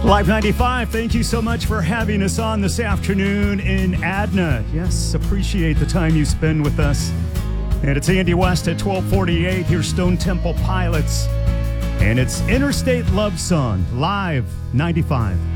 Live 95, thank you so much for having us on this afternoon in Adna. Yes, appreciate the time you spend with us. And it's Andy West at 1248. Here's Stone Temple Pilots. And it's Interstate Love Song, Live 95.